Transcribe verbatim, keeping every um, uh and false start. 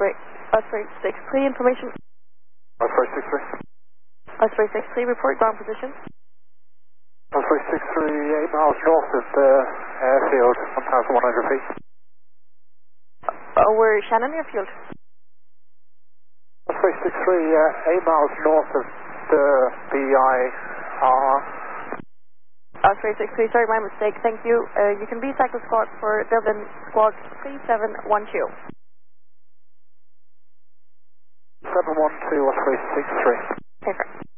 Osprey, Osprey six three information. Osprey six three. Osprey six three, report ground position. Osprey six three, eight miles north of the airfield, one thousand one hundred feet. Oh, we're Shannon Airfield. Osprey six three, uh, eight miles north of the B I R. Osprey six three, sorry, my mistake, thank you. Uh, you can be cycle squad for Dublin squad three seven one two. seven one two, Osprey six three. Okay, correct.